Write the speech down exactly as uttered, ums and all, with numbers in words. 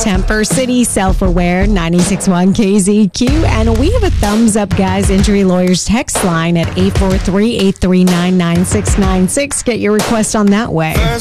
Temper City, Self-Aware, ninety-six point one K Z Q. And we have a thumbs up, guys, Injury Lawyers text line at eight four three, eight three nine, nine six nine six. Get your request on that way.